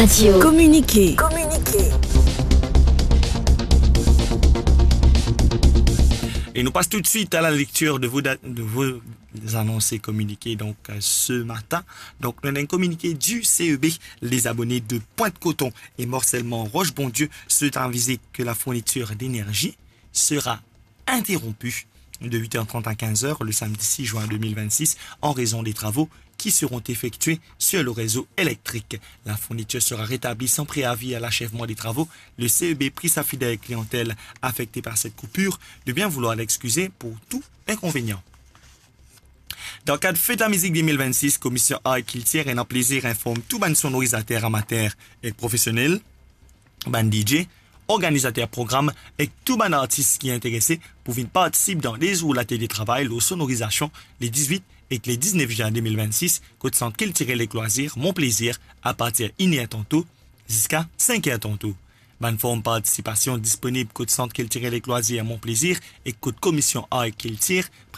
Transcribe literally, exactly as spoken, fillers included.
Radio. Communiquer. Communiquer. Et nous passons tout de suite à la lecture de vos, de vos annonces et communiqués donc ce matin. Donc nous avons un communiqué du C E B. Les abonnés de Pointe-Coton et Morcellement Roche-Bondieu souhaitent aviser que la fourniture d'énergie sera interrompue de huit heures trente à quinze heures le samedi six juin deux mille vingt-six en raison des travaux qui seront effectués sur le réseau électrique. La fourniture sera rétablie sans préavis à l'achèvement des travaux. Le C E B prie sa fidèle clientèle affectée par cette coupure de bien vouloir l'excuser pour tout inconvénient. Dans le cadre de Fête de la musique deux mille vingt-six, Commission A et Kiltier et un plaisir informe tout ban sonorisateur amateur et professionnel, ban D J, organisateur programme et tout ban artiste qui est intéressé pour venir participer dans les jours de la télétravail, la sonorisation, les dix-huit et les dix-neuf juin deux mille vingt-six, côte centre Kiltier les loisirs, mon plaisir, à partir d'une heure tantôt jusqu'à cinq heures tantôt. Ban forme participation disponible côte centre Kiltier les loisirs, mon plaisir et côte commission A et Kiltier